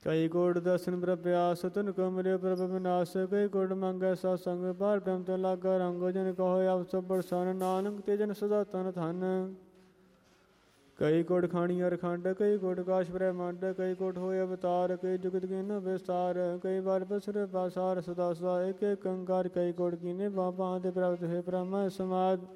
ਕਈ ਕੋਟ ਦਰਸ਼ਨ ਪ੍ਰਭਿਆਸ ਤੁਨ ਕੋ ਮਿਲਿਓ ਪ੍ਰਭ ਵਿਨਾਸ਼ ਕਈ ਕੋਟ ਮੰਗੈ ਸਤ ਸੰਗ ਭਾਰ ਬ੍ਰਹਮ ਤੋਂ ਲਾਗਾ ਰੰਗੋ ਜਨ ਕਹੋ ਆਪ ਸਭ ਬਰਸਨ ਨਾਨਕ ਤੇ ਜਨ ਸਦਾ ਤਨ ਧਨ ਕਈ ਕੋਟ ਖਾਣੀ ਅਰ ਖੰਡ ਕਈ ਕੋਟ ਕਾਸ਼ ਬ੍ਰਹਮੰਡ ਕਈ ਕੋਟ ਹੋਏ ਅਵਤਾਰ ਕਈ ਜੁਗਤ ਕੀਨ ਵਿਸਤਾਰ ਕਈ ਵਾਰ ਬਸਰ ਪਾਸਾਰ ਸਦਾ ਸਦਾ ਏਕ ਏਕ ਅੰਕਾਰ ਕਈ ਕੋਟ ਕੀਨੇ ਬਾਬਾ ਤੇ ਪ੍ਰਾਪਤ ਹੈ ਬ੍ਰਹਮ ਸਮਾਦ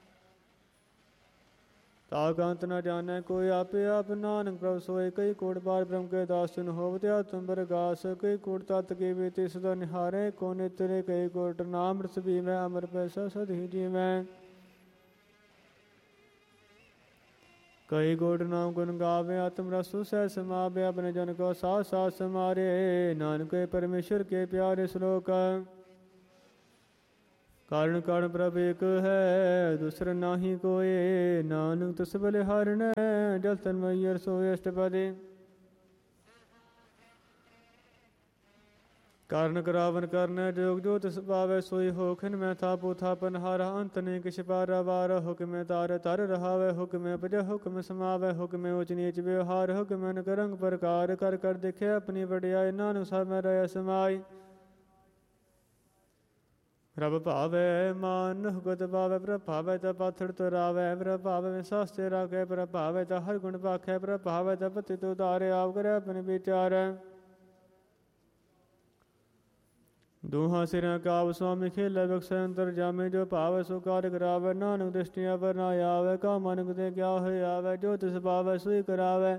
ਤਾਕ ਅੰਤ ਨ ਜਾਣੈ ਕੋਈ ਆਪੇ ਆਪ ਨਾਨਕ ਪ੍ਰਭ ਸੋਏ ਕਈ ਕੋਟ ਬਾਰ ਬ੍ਰਹਮ ਕੇ ਦਾਸ ਸੁਨ ਹੋਵਤ ਆਤਮ ਬਰਗਾਸ ਕਈ ਕੋਟ ਤਤ ਕੇ ਵੇ ਤੇ ਸਦਾ ਨਿਹਾਰੇ ਕੋ ਨਿਤਰੇ ਕਈ ਕੋਟ ਨਾਮ ਰਸ ਵੀ ਮੈਂ ਅਮਰ ਪੈਸਾ ਸਦੀ ਜੀ ਮੈਂ ਕਈ ਕੋਟ ਨਾਮ ਗੁਣ ਗਾਵੇ ਆਤਮ ਰਸੁ ਸਹਿ ਸਮਾਵੇ ਆਪਣੇ ਜਨ ਕੋ ਸਾਥ ਸਾਥ ਸਮਾਰੇ ਨਾਨਕ ਪਰਮੇਸ਼ਰ ਕੇ ਪਿਆਰੇ ਸ਼ਲੋਕ ਕਾਰਨ ਕਾਰਨ ਪ੍ਰਭ ਏਕ ਹੈ ਦੂਸਰ ਨਾਹੀ ਕੋਏ ਨਾਨਕ ਤਿਸ ਬਲਿਹਾਰਣ ਜਲ ਤਨ ਮਈਰ ਸੋਇ ਅਸ਼ਟਪਦੇ ਕਾਰਨ ਕਰਾਵਨ ਕਰਨੈ ਜੋਗ ਜੋ ਤਿਸ ਪਾਵੈ ਸੋਈ ਹੋਖਿਨ ਮੈਂ ਥਾਪੋ ਥਾਪਨ ਹਾਰਾ ਅੰਤ ਨੇ ਕਿਛ ਪਾਰਾ ਵਾਰ ਹੁਕਮੇ ਤਾਰ ਤਰ ਰਹਾਵੈ ਹੁਕਮੇ ਉਪਜ ਹੁਕਮ ਸਮਾਵੈ ਹੁਕਮੇ ਉਚ ਨੀਚ ਵਿਵਹਾਰ ਹੁਕਮੇ ਨ ਕਰੰਗ ਪ੍ਰਕਾਰ ਕਰ ਕਰ ਦੇਖਿਆ ਆਪਣੀ ਵਡਿਆਈ ਨਾਨਕ ਸਭ ਮੈਂ ਰਹਿ ਸਮਾਈ ਪ੍ਰਭ ਭਾਵੈ ਮਾਨ ਹੁਕਤ ਭਾਵੈ ਪ੍ਰਭ ਭਾਵੈ ਤਾ ਪਾਥੜ ਤੁਰਾਵੈ ਪ੍ਰਭ ਭਾਵੈ ਸਾਸਤੇ ਰਾਖੈ ਪ੍ਰਭ ਭਾਵੈ ਤਾ ਹਰ ਗੁਣ ਪਾਖੈ ਪ੍ਰਭ ਭਾਵੈ ਤਾ ਪਤਿਤ ਉਤਾਰੇ ਆਪ ਕਰੇ ਆਪਣੇ ਵਿਚਾਰੈ ਦੋਹਾਂ ਸਿਰਾਂ ਕਾਬ ਸੁਆਮੀ ਖੇਲੇ ਬਖਸ਼ੈ ਅੰਤਰ ਜਾਮੇ ਜੋ ਭਾਵੈ ਸੋ ਕਾਰ ਕਰਾਵੈ ਨਾਨਕ ਦ੍ਰਿਸ਼ਟੀਆਂ ਪਰ ਨਾ ਆਵੈ ਕਾ ਮਨੁਖ ਤੇ ਕਿਆ ਹੋਇ ਆਵੈ ਜੋ ਤਿਸ ਪਾਵੈ ਸੋਈ ਕਰਾਵੈ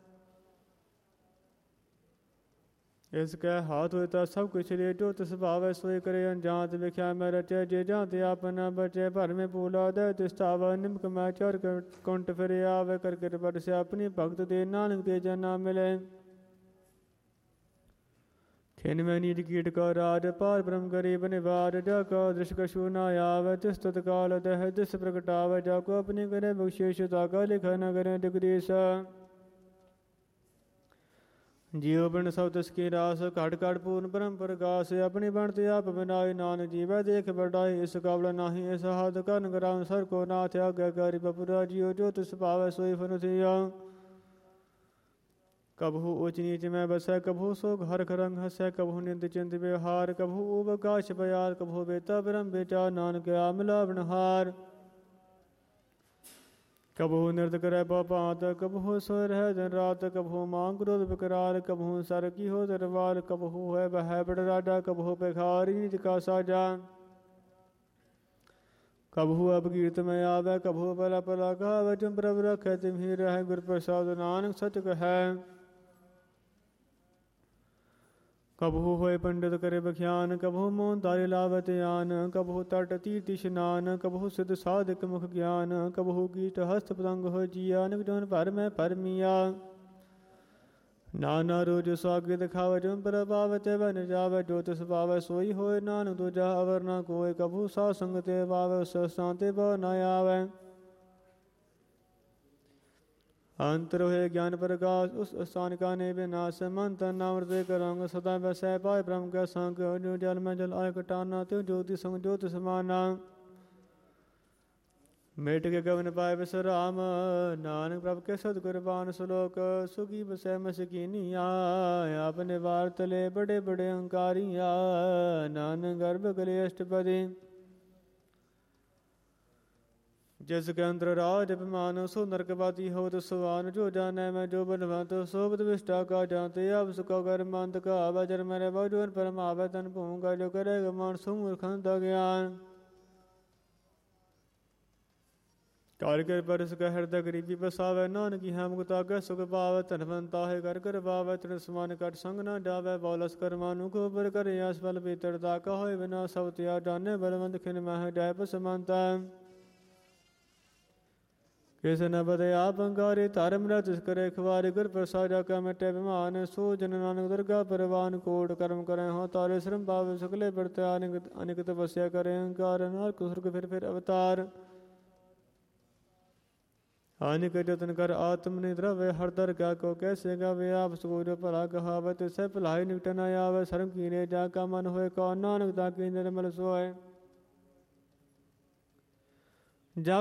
ਇਸ ਕੈ ਹਾਥ ਹੋਇ ਤਾ ਸਭ ਕੁਛ ਲੇ ਜੋ ਤਿਸ ਭਾਵੈ ਸੋਈ ਕਰੇ ਅਨਜਾਤ ਵਿਖਿਆ ਮੈਂ ਰਚੈ ਜੇ ਜਾਂਤ ਆਪਨ ਬਚੈ ਭਰ ਮੇ ਪੂਲਾ ਦੇ ਤਿਸਤਾਵ ਨਿਮਕ ਮੈਂ ਚਰ ਕੁੰਟ ਫਿਰ ਆਵੈ ਕਰ ਕਰ ਬਰਸਿ ਆਪਣੀ ਭਗਤ ਦੇ ਨਾਨਕ ਤੇ ਜਨਾ ਮਿਲੇ ਖਿਨ ਮੈਂ ਨੀਚ ਕੀਟ ਕਾ ਰਾਜ ਪਾਰ ਬ੍ਰਹਮ ਗਰੀਬ ਨਿਵਾਰ ਜਾ ਕਾ ਦ੍ਰਿਸ਼ ਕਛੂ ਨਾ ਆਵੈ ਤਿਸ ਤਤ ਕਾਲ ਦਹਿ ਦਿਸ ਪ੍ਰਗਟਾਵੈ ਜਾ ਕੋ ਆਪਣੀ ਕਰੇ ਬਖਸ਼ੇਸ਼ ਤਾਕਾ ਲਿਖ ਨ ਕਰੇ ਜਗਦੀਸ਼ ਜੀਉ ਬਿਨ ਸਭ ਤਿਸ ਕੀ ਰਾਸ ਘਟ ਘਟ ਪੂਰਨ ਬ੍ਰਹਮ ਪ੍ਰਗਾਸ ਆਪਣੀ ਬਣਤ ਆਪ ਬਿਨਾਈ ਨਾਨਕ ਜੀਵੈ ਦੇਖ ਬੜਾਈ ਇਸ ਕਾਬਲ ਨਾਹੀ ਇਸ ਹੱਦ ਕਰਨ ਕਰਾਉ ਸਰ ਕੋ ਨਾਥ ਆਗਿਆ ਕਰੀ ਬਪੁਰਾ ਜੀਉ ਜੋ ਤਿਸ ਭਾਵੈ ਸੋਈ ਫਨੁਥਿਆ ਕਬਹੂ ਉਚ ਨੀਚ ਮੈਂ ਬਸੈ ਕਬਹੂ ਸੋਗ ਹਰ ਖਰੰਗ ਹਸੈ ਕਬਹੂ ਨਿੰਦ ਚਿੰਤ ਵਿਵਹਾਰ ਕਬਹੂ ਉਬਕਾਸ਼ ਬਿਆਰ ਕਬਹੂ ਬੇਤਾ ਬ੍ਰਹਮ ਵਿਚਾਰ ਨਾਨਕ ਆ ਮਿਲਾਵਣ ਹਾਰ ਕਬਹੂ ਨਿਰਦ ਕਰੈ ਪਾਪਾਤ ਕਬਹੂ ਸੋਇ ਰਹਿ ਦਿਨ ਰਾਤ ਕਬਹੂ ਮਾਂ ਕ੍ਰੋਧ ਵਿਕਰਾਲ ਕਬਹੂ ਸਰ ਕੀ ਹੋ ਦਰਬਾਰ ਕਬਹੂ ਹੈ ਬਹਿ ਬੜ ਰਾਡਾ ਕਬਹੂ ਪਖਾਰੀ ਨਿਜ ਕਾ ਸਾਜਾ ਕਬਹੂ ਅਬਗੀਤ ਮੈਂ ਆਵੈ ਕਬਹੂ ਪਲਾ ਪਲਾ ਕਹਾਵੈ ਤੁਮ ਪ੍ਰਭ ਰਖੈ ਤਿਮਹੀ ਰਹਿ ਗੁਰ ਪ੍ਰਸਾਦ ਨਾਨਕ ਸਚ ਕਹੈ ਕਬਹੂ ਹੋਏ ਪੰਡਿਤ ਕਰੇ ਬਖਿਆਨ ਕਬਹੂ ਮੋਹਨ ਤਾਰੇ ਲਾਵਤ ਆਨ ਕਬਹੂ ਤਟ ਤੀਰਥ ਇਸ਼ਨਾਨ ਕਬਹੂ ਸਿਧ ਸਾਧਕ ਮੁਖ ਗਿਆਨ ਕਬਹੂ ਕੀਟ ਹਸਤ ਪਤੰਗ ਹੋ ਜੀਆ ਨਿਕ ਜੋਨ ਭਰ ਮੈਂ ਭਰਮੀਆ ਨਾਨਾ ਰੋਜ ਸਾਗੇ ਦਿਖਾਵੈ ਜੁਮ ਪ੍ਰਭਾਵ ਤੇ ਬਨ ਜਾਵੈ ਜੋ ਤਿਸ ਪਾਵੈ ਸੋਈ ਹੋਏ ਨਾਨਕ ਦੂਜਾ ਅਵਰ ਨਾ ਕੋਇ ਕਬਹੂ ਸਾਧ ਸੰਗ ਤੇ ਪਾਵੈ ਉਸ ਸਥਾਨ ਤੇ ਬਹੁ ਨ ਆਵੈ ਅੰਤਰ ਹੋਏ ਗਿਆਨ ਪ੍ਰਕਾਸ਼ ਉਸ ਸਥਾਨ ਕਾ ਨੇ ਵਿਨਾਸ਼ ਮਨ ਤਨ ਨਾਮ ਰਤੇ ਕਰੰਗ ਸਦਾ ਵਸੈ ਪਾਇ ਬ੍ਰਹਮ ਕੈ ਸੰਗ ਜੋ ਜਲ ਮੈਂ ਜਲ ਆਇ ਕਟਾਨਾ ਤਿਉ ਜੋਤੀ ਸੰਗ ਜੋਤ ਸਮਾਨਾ ਮੇਟ ਕੇ ਗਵਨ ਪਾਇ ਵਿਸਰਾਮ ਨਾਨਕ ਪ੍ਰਭ ਕੇ ਸਤਿਗੁਰ ਬਾਣ ਸ਼ਲੋਕ ਸੁਖੀ ਬਸੈ ਮਸਕੀਨੀਆ ਆਪਨੇ ਵਾਰ ਤਲੇ ਬੜੇ ਬੜੇ ਅੰਕਾਰੀਆ ਨਾਨਕ ਗਰਭ ਕਲੇ ਅਸ਼ਟਪਦੀ ਜਿਸ ਕੇ ਅੰਦਰ ਰਾਜ ਅਭਿਮਾਨ ਸੋ ਨਰਕਵਾਦੀ ਹੋਤ ਸੁਆਨ ਜੋ ਜਾਣੈ ਮੈਂ ਜੋ ਬਲਵੰਤ ਸੋ ਬਦ ਵਿਸ਼ਟਾ ਕਾ ਜਾਣਤੇ ਆਪ ਸੁਕਾ ਕਰ ਮੰਤ ਕਾ ਆਵੈ ਜਰ ਮੇਰੇ ਬਹੁਜਨ ਪਰਮਾਵੈ ਤਨ ਭੂੰਗਾ ਜੋ ਕਰੇਗਾ ਮਾਨ ਸੁਮੂਰਖੰ ਦਾ ਗਿਆਨ ਕਾਰ ਕਰ ਪਰਸ ਕਾ ਹਿਰਦੈ ਗਰੀਬੀ ਬਸਾਵੈ ਨਾਨਕੀ ਹੈ ਮੁਕਤਾ ਕੈ ਸੁਖ ਪਾਵੈ ਧਨਵੰਤਾ ਹੈ ਕਰ ਕਰ ਪਾਵੈ ਤਨ ਸਮਾਨ ਕਰ ਸੰਗ ਨਾ ਡਾਵੈ ਬੌਲਸ ਕਰਮਾਨੁ ਕੋ ਪਰ ਕਰੇ ਆਸ ਫਲ ਪੀਤਰ ਦਾ ਕਾ ਹੋਏ ਬਿਨਾ ਸਭ ਤਿਆ ਜਾਣੈ ਬਲਵੰਤ ਖਿਨ ਮਹਿ ਜਾਇ ਪਸਮੰਤਾ ਕਿਸ ਨ ਬਦੇ ਆਪ ਅੰਗਾਰੇ ਧਰਮ ਨ ਤਿਸ ਕਰੇ ਖਵਾਰੇ ਗੁਰ ਪ੍ਰਸਾਦਾ ਕਾ ਮਿਟੇ ਬਿਮਾਨ ਸੋ ਜਨ ਨਾਨਕ ਦਰਗਾ ਪਰਵਾਨ ਕੋਟ ਕਰਮ ਕਰੈ ਹੋ ਤਾਰੇ ਸ਼ਰਮ ਭਾਵ ਸੁਕਲੇ ਵਰਤਿਆ ਅਨਿਕ ਤਪੱਸਿਆ ਕਰੇ ਅੰਕਾਰ ਨਾਲ ਕੁਸਰਗ ਫਿਰ ਅਵਤਾਰ ਅਨਿਕ ਜਤਨ ਕਰ ਆਤਮ ਨਿਦਰਵੈ ਹਰ ਦਰ ਕਾ ਕੋ ਕੈਸੇ ਗਾਵੇ ਆਪ ਸੂਰ ਭਲਾ ਕਹਾਵਤ ਸੇ ਭਲਾਈ ਨਿਕਟ ਨ ਆਵੇ ਸ਼ਰਮ ਕੀਨੇ ਜਾ ਕਾ ਮਨ ਹੋਏ ਕੋ ਨਾਨਕ ਤਾ ਕੀ ਨਿਰਮਲ ਸੋਏ